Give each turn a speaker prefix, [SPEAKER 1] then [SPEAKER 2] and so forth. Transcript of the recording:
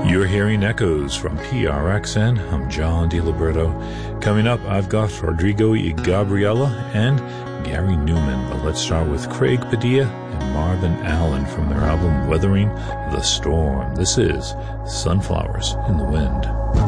[SPEAKER 1] You're hearing echoes from PRXN. I'm John DiLiberto. Coming up, I've got Rodrigo y Gabriela and Gary Newman. But let's start with Craig Padilla and Marvin Allen from their album Weathering the Storm. This is Sunflowers in the Wind.